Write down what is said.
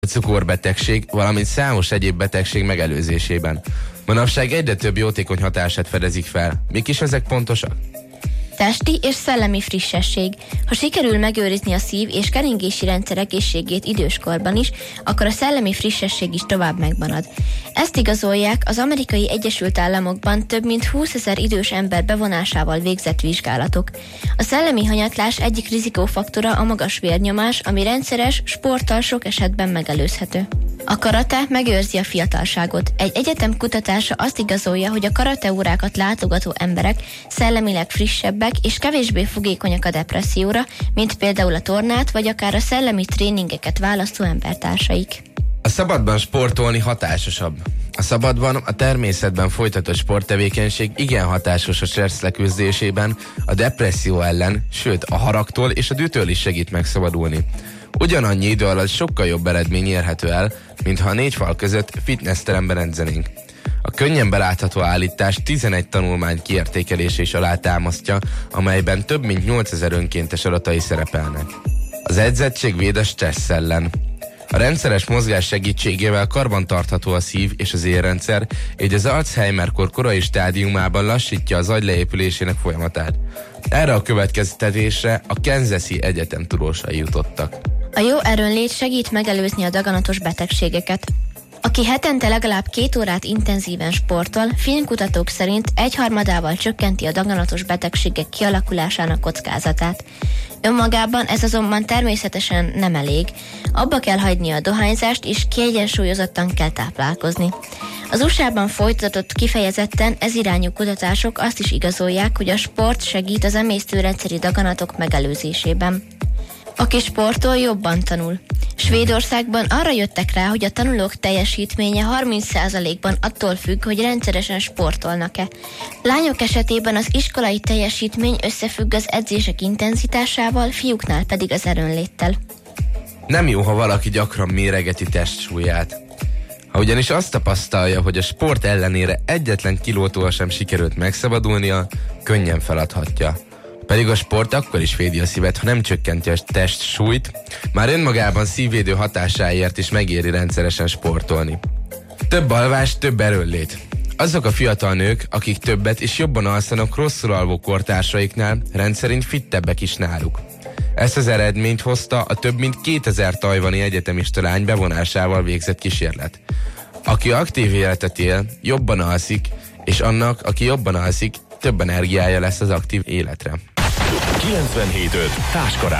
a cukorbetegség, valamint számos egyéb betegség megelőzésében. Manapság egyre több jótékony hatását fedezik fel. Mik is ezek pontosak? Testi és szellemi frissesség. Ha sikerül megőrizni a szív- és keringési rendszer egészségét időskorban is, akkor a szellemi frissesség is tovább megmarad. Ezt igazolják az Amerikai Egyesült Államokban több mint 20 000 idős ember bevonásával végzett vizsgálatok. A szellemi hanyatlás egyik rizikófaktora a magas vérnyomás, ami rendszeres, sporttal sok esetben megelőzhető. A karate megőrzi a fiatalságot. Egy egyetem kutatása azt igazolja, hogy a karateórákat látogató emberek szellemileg frissebbek és kevésbé fogékonyak a depresszióra, mint például a tornát vagy akár a szellemi tréningeket választó embertársaik. A szabadban sportolni hatásosabb. A szabadban, a természetben folytatott sporttevékenység igen hatásos a stressz leküzdésében, a depresszió ellen, sőt a haragtól és a dühtől is segít megszabadulni. Ugyanannyi idő alatt sokkal jobb eredmény érhető el, mintha a 4 fal között fitnessteremben edzenénk. A könnyen belátható állítás 11 tanulmány kiértékelése is alátámasztja, amelyben több mint 8000 önkéntes adatai szerepelnek. Az edzettség véd a stressz ellen. A rendszeres mozgás segítségével karbantartható a szív- és az érrendszer, így az Alzheimer-kor korai stádiumában lassítja az agy leépülésének folyamatát. Erre a következtetésre a Kansasi Egyetem tudósai jutottak. A jó erőnlét segít megelőzni a daganatos betegségeket. Aki hetente legalább 2 órát intenzíven sportol, filmkutatók szerint 1/3-ával csökkenti a daganatos betegségek kialakulásának kockázatát. Önmagában ez azonban természetesen nem elég. Abba kell hagyni a dohányzást, és kiegyensúlyozottan kell táplálkozni. Az USA-ban folytatott kifejezetten ez irányú kutatások azt is igazolják, hogy a sport segít az emésztőrendszeri daganatok megelőzésében. Aki sportol, jobban tanul. Svédországban arra jöttek rá, hogy a tanulók teljesítménye 30%-ban attól függ, hogy rendszeresen sportolnak-e. Lányok esetében az iskolai teljesítmény összefügg az edzések intenzitásával, fiúknál pedig az erőnléttel. Nem jó, ha valaki gyakran méregeti testsúlyát. Ha ugyanis azt tapasztalja, hogy a sport ellenére egyetlen kilótól sem sikerült megszabadulnia, könnyen feladhatja. Pedig a sport akkor is védi a szívet, ha nem csökkenti a testsúlyt, már önmagában szívvédő hatásáért is megéri rendszeresen sportolni. Több alvás, több erőnlét. Azok a fiatal nők, akik többet és jobban alszanak rosszul alvó kortársaiknál, rendszerint fittebbek is náluk. Ezt az eredményt hozta a több mint 2000 tajvani egyetemista lány bevonásával végzett kísérlet. Aki aktív életet él, jobban alszik, és annak, aki jobban alszik, több energiája lesz az aktív életre. 97.5 Táskar